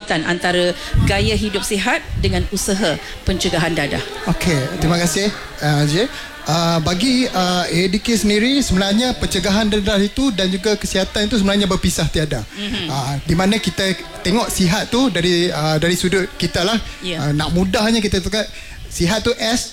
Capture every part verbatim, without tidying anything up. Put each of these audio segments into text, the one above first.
kaitan antara gaya hidup sihat dengan usaha pencegahan dadah? Okey, terima kasih uh, J. Uh, bagi uh, A D K sendiri, sebenarnya pencegahan dadah itu dan juga kesihatan itu sebenarnya berpisah tiada. Mm-hmm. Uh, di mana kita tengok sihat tu dari uh, dari sudut kita lah. Yeah. Uh, nak mudahnya kita tukar sihat tu S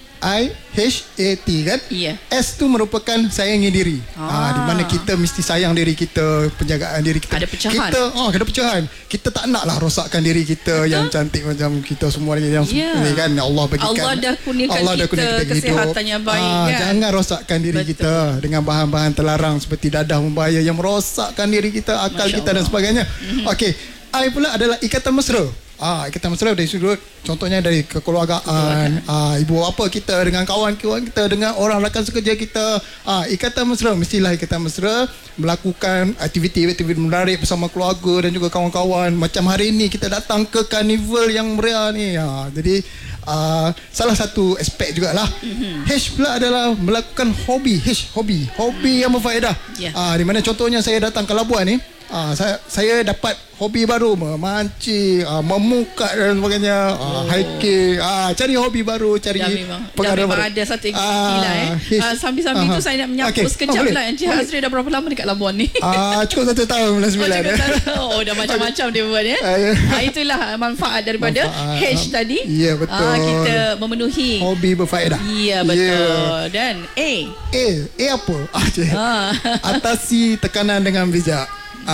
I H A T kan. Yeah. S tu merupakan sayangi diri. Ah. Ha, di mana kita mesti sayang diri kita, penjagaan diri kita. Ada pecahan. Kita oh ada pecahan. Kita tak naklah rosakkan diri kita. Betul? Yang cantik macam kita semua ni yang yeah. ni kan Allah bagikan. Allah dah kurniakan Allah dah kita, kita kesihatan yang baik ha, kan. Jangan rosakkan diri Betul. kita dengan bahan-bahan terlarang seperti dadah membahaya yang merosakkan diri kita, akal Masya kita Allah. dan sebagainya. Mm-hmm. Okey, I pula adalah ikatan mesra. Ah, ikatan mesra dari sudut contohnya dari kekeluargaan, ah, ibu bapa kita dengan kawan-kawan kita, dengan orang rakan sekerja kita. Ah, ikatan mesra, mestilah ikatan mesra, melakukan aktiviti-aktiviti menarik bersama keluarga dan juga kawan-kawan. Macam hari ini kita datang ke karnival yang meriah ni. Ah, jadi ah, salah satu aspek jugalah. Mm-hmm. H pula adalah melakukan hobi. H hobi, hobi yang berfaedah. Yeah. Ah, di mana contohnya saya datang ke Labuan ni. Ah, saya saya dapat hobi baru, memancing, ah, memukat dan sebagainya, ah, oh. hiking, ah, cari hobi baru, cari perkara baru. Ada satu aktiviti ah, lah eh. Ah, sambil-sambil itu saya nak menyapa okay. sekejap oh, lah Encik Hazri dah berapa lama dekat Labuan ni? Ah, cukup satu tahun bulan sembilan. Oh, eh. oh dah macam-macam dia buat ya. Ah, itulah manfaat daripada manfaat. H tadi. Ya betul. Ah, kita memenuhi hobi berfaedah. Ya betul. Yeah. Dan A. A, A apa? Ah, atasi tekanan dengan bijak.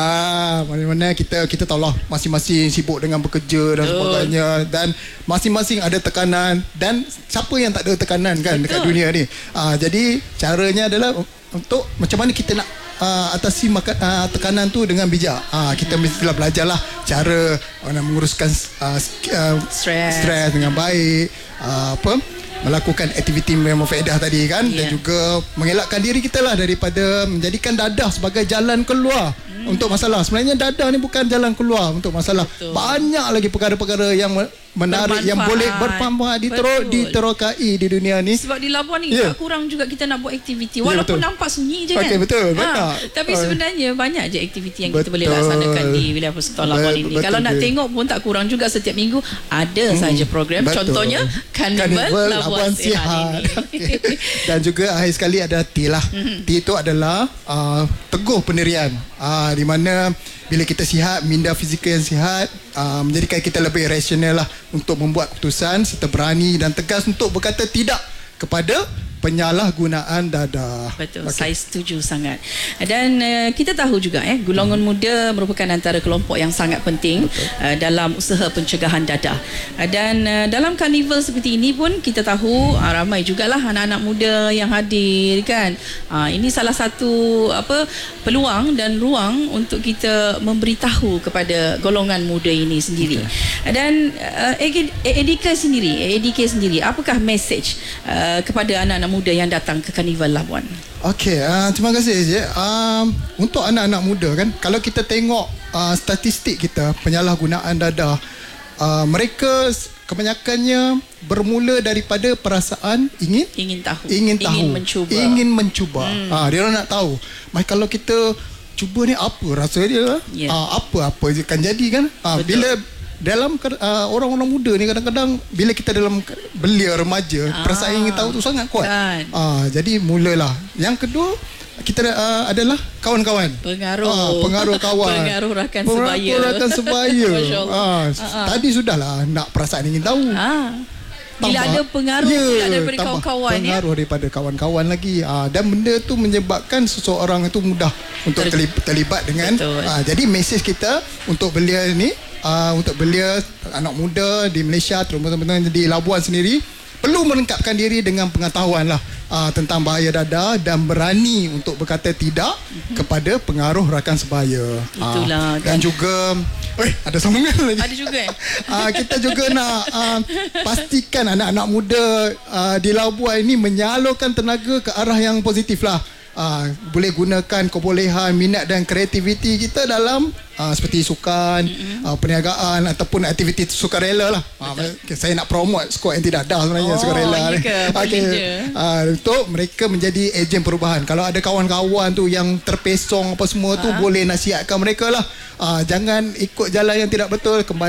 Ah, mana-mana kita kita tahulah masing-masing sibuk dengan bekerja dan sebagainya, dan masing-masing ada tekanan, dan siapa yang tak ada tekanan kan Betul. dekat dunia ni. Ah, jadi caranya adalah untuk macam mana kita nak uh, atasi maka, uh, tekanan tu dengan bijak. Ah, kita mestilah belajarlah cara uh, menguruskan uh, uh, stres. stres dengan baik. Uh, apa melakukan aktiviti yang berfaedah tadi kan, yeah. dan juga mengelakkan diri kita lah daripada menjadikan dadah sebagai jalan keluar hmm. untuk masalah. Sebenarnya dadah ni bukan jalan keluar untuk masalah. Betul. Banyak lagi perkara-perkara yang menarik, yang boleh bermanfaat diterok, diterokai di dunia ni. Sebab di Labuan ni yeah. tak kurang juga kita nak buat aktiviti walaupun yeah, nampak sunyi je kan. Okay, betul, ha, tapi sebenarnya banyak je aktiviti yang betul. kita boleh laksanakan di Wilayah Persekutuan Labuan ini. Betul, Kalau betul. nak tengok pun tak kurang juga, setiap minggu ada hmm. saja program. Betul. Contohnya Karnival Labuan Sihat. Okay. Dan juga akhir sekali ada T lah. Mm-hmm. T itu adalah uh, teguh pendirian. Uh, di mana bila kita sihat, minda fizikal yang sihat, uh, menjadikan kita lebih rasional lah untuk membuat keputusan serta berani dan tegas untuk berkata tidak kepada penyalahgunaan dadah. Betul, okay. Saya setuju sangat. Dan uh, kita tahu juga eh golongan hmm. muda merupakan antara kelompok yang sangat penting uh, dalam usaha pencegahan dadah. Uh, dan uh, dalam karnival seperti ini pun kita tahu uh, ramai jugalah anak-anak muda yang hadir kan. Uh, ini salah satu apa peluang dan ruang untuk kita memberitahu kepada golongan muda ini sendiri. Okay. Dan uh, A D K sendiri, A D K sendiri, apakah message uh, kepada anak-anak muda yang datang ke Karnival Labuan? Okey, uh, terima kasih je. Um, untuk anak-anak muda kan, kalau kita tengok uh, statistik kita penyalahgunaan dadah, uh, mereka kebanyakannya bermula daripada perasaan ingin ingin tahu, ingin tahu, ingin mencuba, ingin mencuba. Hmm. Uh, dia orang nak tahu. Mai kalau kita cuba ni apa rasa dia? Yeah. Uh, apa-apa je kan jadi kan? Uh, bila dalam uh, orang-orang muda ni kadang-kadang bila kita dalam belia remaja, ah, perasaan ingin tahu tu sangat kuat. Kan. Ah, jadi mulalah. Yang kedua kita uh, adalah kawan-kawan. Pengaruh. Ah, pengaruh kawan. Pengaruh rakan sebaya. Pengaruh rakan sebaya. ah, ah, tadi sudahlah nak perasaan ingin tahu. Ah. Bila tambah, ada pengaruh ya, pula daripada kawan-kawan pengaruh ya? daripada kawan-kawan lagi. Ah, dan benda tu menyebabkan seseorang itu mudah untuk Ter- terlibat dengan. Ah, jadi mesej kita untuk belia ni, Uh, untuk belia anak muda di Malaysia, terutama di Labuan sendiri, perlu melengkapkan diri dengan pengetahuan lah uh, tentang bahaya dadah dan berani untuk berkata tidak mm-hmm. kepada pengaruh rakan sebaya. Itulah. Uh, dan kan. juga eh, ada sambungan lagi. Ada juga. uh, kita juga nak uh, pastikan anak-anak muda uh, di Labuan ini menyalurkan tenaga ke arah yang positif lah. Uh, boleh gunakan kebolehan, minat dan kreativiti kita dalam uh, seperti sukan, mm-hmm. uh, perniagaan ataupun aktiviti sukarela lah. Uh, saya nak promote squad anti dadah sebenarnya. Oh, sukarela ni. Okay. Uh, untuk mereka menjadi ejen perubahan. Kalau ada kawan-kawan tu yang terpesong apa semua tu, uh-huh. boleh nasihatkan mereka lah. Uh, jangan ikut jalan yang tidak betul, kembali